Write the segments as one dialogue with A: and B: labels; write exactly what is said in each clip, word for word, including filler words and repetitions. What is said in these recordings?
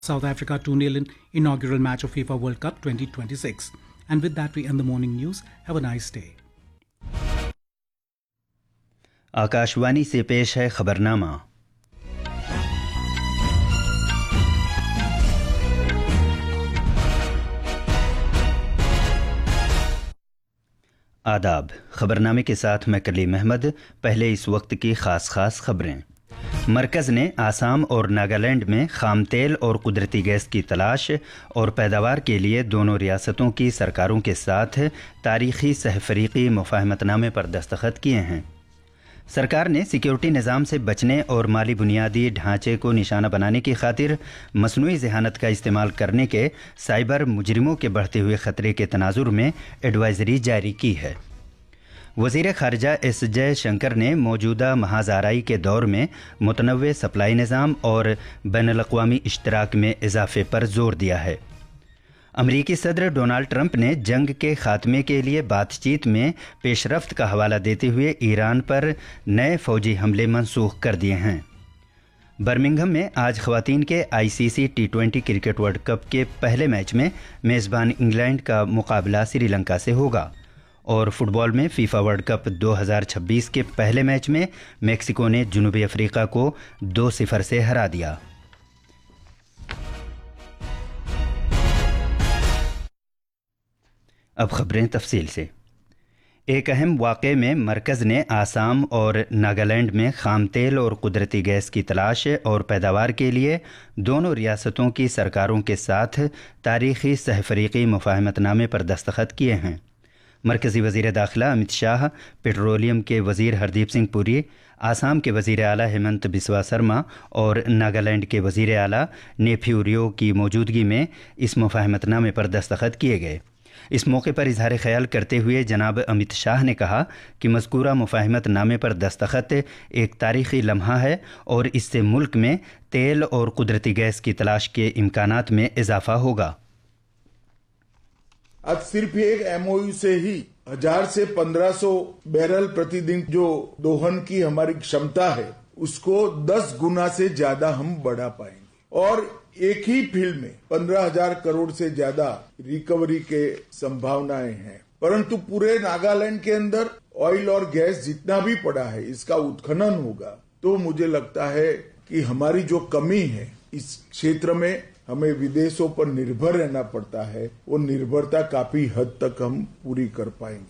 A: South Africa two nil in inaugural match of FIFA World Cup twenty twenty-six. And with that, we end the morning news. Have a nice day.
B: Akashvani से पेश है खबरनामा। आदाब। खबरनामे के साथ मैं कलीम अहमद। पहले इस वक्त की खास खास खबरें। मरकज़ ने आसाम और नागालैंड में खाम तेल और कुदरती गैस की तलाश और पैदावार के लिए दोनों रियासतों की सरकारों के साथ तारीखी सहफरीकी मुफाहमतनामे पर दस्तखत किए हैं। सरकार ने सिक्योरिटी निज़ाम से बचने और माली बुनियादी ढांचे को निशाना बनाने की खातिर मसनूई ज़हानत का इस्तेमाल करने के साइबर मुजरिमों के बढ़ते हुए ख़तरे के तनाजुर में एडवाइज़री जारी की है। वज़ीर ख़ारिजा एस जय शंकर ने मौजूदा महाज़ाराई के दौर में मुतनव्वे सप्लाई निज़ाम और बैनुल-अक़वामी इश्तराक में इजाफ़े पर ज़ोर दिया है। अमरीकी सदर डोनाल्ड ट्रंप ने जंग के ख़ात्मे के लिए बातचीत में पेशरफ्त का हवाला देते हुए ईरान पर नए फ़ौजी हमले मनसूख कर दिए हैं। बर्मिंघम में आज ख़वातीन के ICC T twenty cricket world cup के पहले मैच में मेज़बान इंग्लैंड का मुकाबला श्रीलंका से होगा। और फुटबॉल में फीफा वर्ल्ड कप दो हज़ार छब्बीस के पहले मैच में मेक्सिको ने जनूबी अफ्रीका को दो सिफर से हरा दिया। अब खबरें तफसील से। एक अहम वाक़े में मरकज़ ने आसाम और नागालैंड में खाम तेल और कुदरती गैस की तलाश और पैदावार के लिए दोनों रियासतों की सरकारों के साथ तारीखी सहफरीकी मुफाहमतनामे पर दस्तखत किए हैं। मरकज़ी वज़ीर दाखिला अमित शाह, पेट्रोलियम के वज़ीर हरदीप सिंह पुरी, आसाम के वज़ीर आला हेमंत बिस्वा शर्मा और नागालैंड के वज़ीर आला नेफ्यू रियो की मौजूदगी में इस मुफाहमतनामे पर दस्तखत किए गए। इस मौके पर इजहार ख्याल करते हुए जनाब अमित शाह ने कहा कि मज़कूरा मुफाहमतनामे पर दस्तखत एक तारीख़ी लम्हा है और इससे मुल्क में तेल और कुदरती गैस की तलाश के इम्कानात में इजाफ़ा होगा।
C: आज सिर्फ एक एमओयू से ही हजार से पंद्रह सौ बैरल प्रतिदिन जो दोहन की हमारी क्षमता है उसको दस गुना से ज्यादा हम बढ़ा पाएंगे और एक ही फील्ड में पंद्रह हजार करोड़ से ज्यादा रिकवरी के संभावनाएं हैं। परंतु पूरे नागालैंड के अंदर ऑयल और गैस जितना भी पड़ा है इसका उत्खनन होगा तो मुझे लगता है कि हमारी जो कमी है इस क्षेत्र में हमें विदेशों पर निर्भर रहना पड़ता है, वो निर्भरता काफी हद तक हम पूरी कर पाएंगे।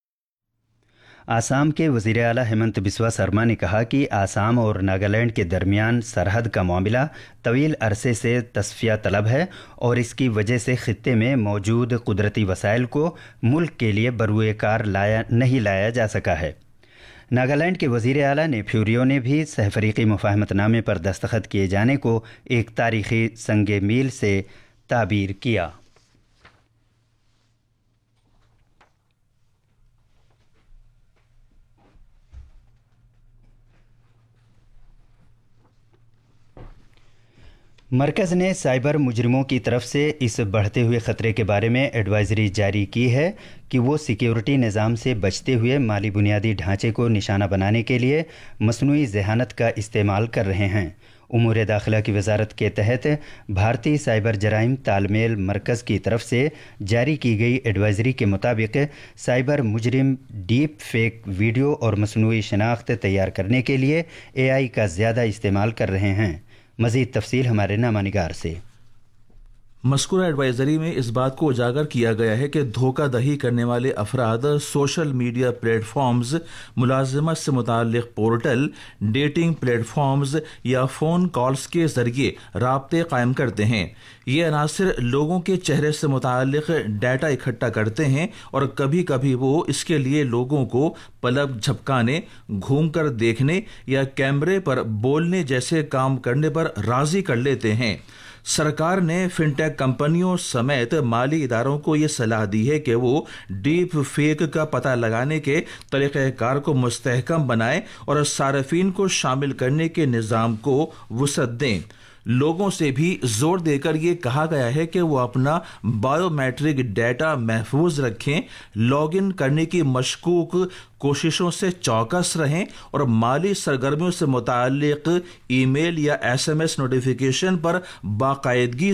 B: आसाम के वज़ीर आला हेमंत बिस्वा शर्मा ने कहा कि आसाम और नागालैंड के दरमियान सरहद का मामला तवील अरसे से तस्फिया तलब है और इसकी वजह से खित्ते में मौजूद कुदरती वसाइल को मुल्क के लिए बरूए कार लाया नहीं लाया जा सका है। नागालैंड के वज़ीर आला नेफ्यू रियो ने भी सहफरीकी मुफाहमतनामे पर दस्तखत किए जाने को एक तारीख़ी संगे मील से ताबीर किया। मरकज़ ने साइबर मुजरिमों की तरफ से इस बढ़ते हुए ख़तरे के बारे में एडवाइज़री जारी की है कि वो सिक्योरिटी निज़ाम से बचते हुए माली बुनियादी ढांचे को निशाना बनाने के लिए मसनूई ज़हानत का इस्तेमाल कर रहे हैं। उमूर दाखिला की वजारत के तहत भारतीय साइबर जराइम तालमेल मरकज़ की तरफ से जारी की गई एडवाइज़री के मुताबिक साइबर मुजरिम डीप फेक वीडियो और मसनूई शनाख्त तैयार करने के लिए ए आई का ज़्यादा इस्तेमाल कर रहे हैं। मज़ीद तफसील हमारे नामानिगार से।
D: मज़कूरा एडवाइजरी में इस बात को उजागर किया गया है कि धोखाधड़ी करने वाले अफराद सोशल मीडिया प्लेटफॉर्म्स, मुलाजमत से मुताल्लिक़ पोर्टल, डेटिंग प्लेटफॉर्म्स या फ़ोन कॉल्स के ज़रिए राब्ते कायम करते हैं। ये अनासिर लोगों के चेहरे से मुताल्लिक़ डाटा इकट्ठा करते हैं और कभी कभी वो इसके लिए लोगों को पलक झपकाने, घूम कर देखने या कैमरे पर बोलने जैसे काम करने पर राज़ी कर लेते हैं। सरकार ने फिनटेक कंपनियों समेत माली इदारों को ये सलाह दी है कि वो डीप फेक का पता लगाने के तरीक़ेकार को मुस्तहकम बनाएं और सार्फिन को शामिल करने के निज़ाम को वुसअत दें। لوگوں سے بھی زور دے کر یہ کہا گیا ہے کہ وہ اپنا بایو میٹرک ڈیٹا محفوظ رکھیں، لاگ ان کرنے کی مشکوک کوششوں سے چوکس رہیں اور مالی سرگرمیوں سے متعلق ای میل یا ایس ایم ایس نوٹیفیکیشن پر باقاعدگی